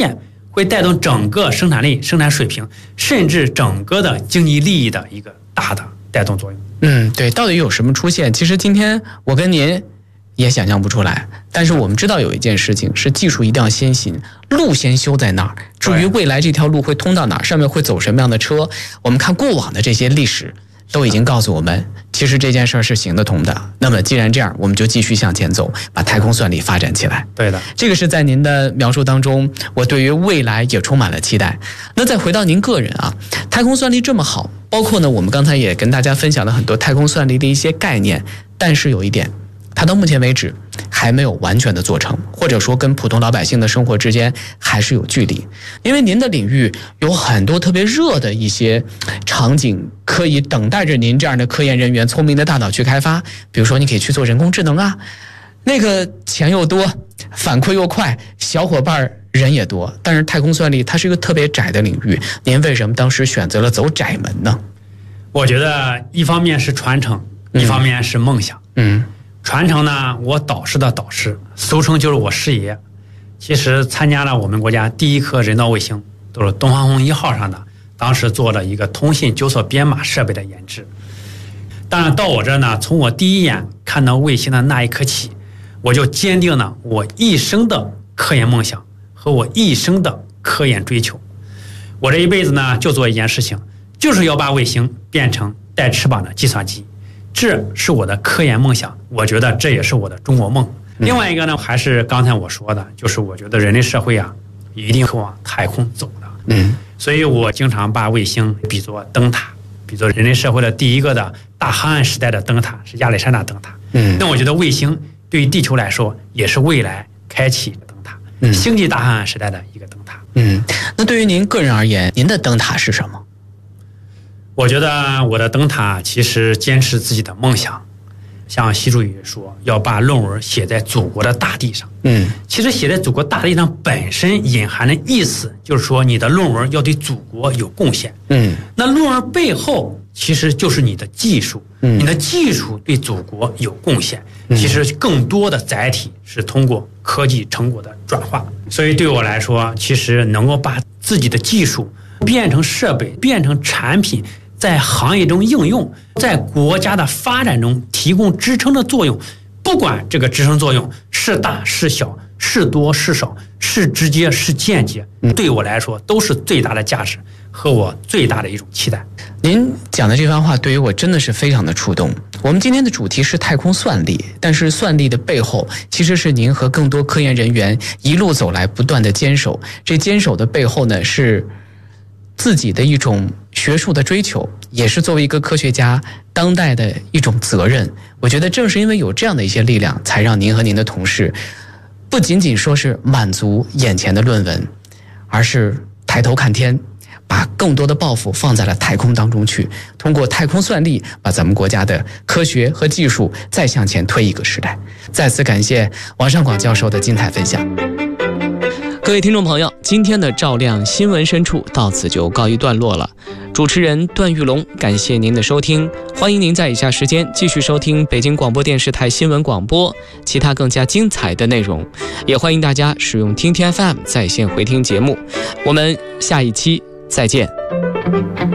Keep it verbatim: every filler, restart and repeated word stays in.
现，会带动整个生产力、生产水平，甚至整个的经济利益的一个大的带动作用。 嗯，对，到底有什么出现？其实今天我跟您也想象不出来，但是我们知道有一件事情是技术一定要先行，路先修在那儿。至于未来这条路会通到哪儿，上面会走什么样的车，我们看过往的这些历史都已经告诉我们，其实这件事儿是行得通的。那么既然这样，我们就继续向前走，把太空算力发展起来。 对的， 这个是在您的描述当中，我对于未来也充满了期待。那再回到您个人啊，太空算力这么好，包括呢，我们刚才也跟大家分享了很多太空算力的一些概念，但是有一点，它到目前为止还没有完全的做成，或者说跟普通老百姓的生活之间还是有距离。因为您的领域有很多特别热的一些场景，可以等待着您这样的科研人员聪明的大脑去开发。比如说你可以去做人工智能啊，那个钱又多，反馈又快，小伙伴人也多。但是太空算力它是一个特别窄的领域，您为什么当时选择了走窄门呢？ 我觉得一方面是传承，一方面是梦想。 嗯， 传承呢，我导师的导师，俗称就是我师爷。其实参加了我们国家第一颗人造卫星，都是东方红一号上的，当时做了一个通信纠错编码设备的研制。当然到我这呢，从我第一眼看到卫星的那一刻起，我就坚定了我一生的科研梦想和我一生的科研追求。我这一辈子呢，就做一件事情，就是要把卫星变成带翅膀的计算机。这是我的科研梦想，我觉得这也是我的中国梦。另外一个呢，还是刚才我说的，就是我觉得人类社会啊，一定会往太空走的。 嗯， 所以我经常把卫星比作灯塔，比作人类社会的第一个的大航海时代的灯塔是亚历山大灯塔。 嗯， 那我觉得卫星对于地球来说，也是未来开启的灯塔， 嗯， 星际大航海时代的一个灯塔。 嗯，那对于您个人而言，您的灯塔是什么？ 我觉得我的灯塔其实坚持自己的梦想，像习主席说要把论文写在祖国的大地上。 嗯， 其实写在祖国大地上本身隐含的意思就是说你的论文要对祖国有贡献。 嗯， 那论文背后其实就是你的技术， 嗯， 你的技术对祖国有贡献。其实更多的载体是通过科技成果的转化。所以对我来说，其实能够把自己的技术变成设备，变成产品，在行业中应用，在国家的发展中提供支撑的作用，不管这个支撑作用是大是小，是多是少，是直接是间接，对我来说都是最大的价值和我最大的一种期待。 您讲的这番话对于我真的是非常的触动。我们今天的主题是太空算力，但是算力的背后其实是您和更多科研人员一路走来不断的坚守，这坚守的背后呢，是自己的一种学术的追求，也是作为一个科学家当代的一种责任。我觉得正是因为有这样的一些力量，才让您和您的同事不仅仅说是满足眼前的论文，而是抬头看天，把更多的抱负放在了太空当中去，通过太空算力把咱们国家的科学和技术再向前推一个时代。再次感谢王尚广教授的精彩分享。各位听众朋友，今天的照亮新闻深处到此就告一段落了。主持人段玉龙，感谢您的收听，欢迎您在以下时间继续收听北京广播电视台新闻广播其他更加精彩的内容，也欢迎大家使用听听 F M 在线回听节目。我们下一期再见。